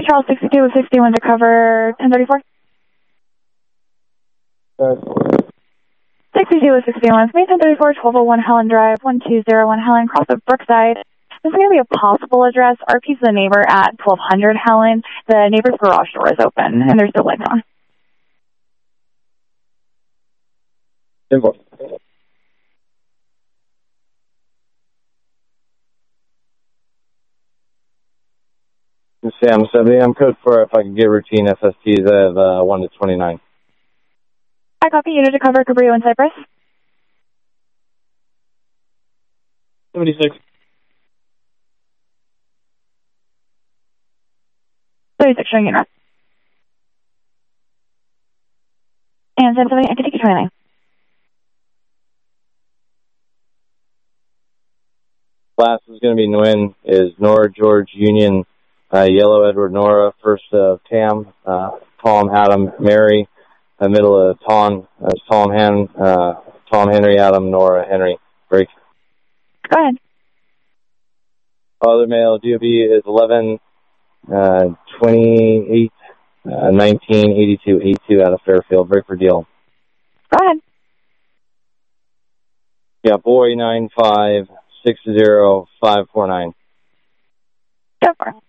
Charles 62 with 61 to cover 1034. 62 with 61. May 1034, 1201 Helen Drive, 1201 Helen, cross of Brookside. This is going to be a possible address. RP's the neighbor at 1200 Helen. The neighbor's garage door is open, and there's still lights on. Simple. Sam 70. I'm code for if I can get routine FSTs at 1 to 29. I copy. Unit to cover Cabrillo and Cypress. 76. 36 showing unit. And 770, I can take you 29. Last is going to be Nguyen, is Nora George Union, Yellow Edward Nora, first of Tam, Tom Adam Mary, middle of Tom, Tom Henry Adam Nora Henry. Break. Go ahead. Other male DOB is 11 28 19 82 82 out of Fairfield. Break for deal. Go ahead. Yeah, boy 95 60 549. Go for it.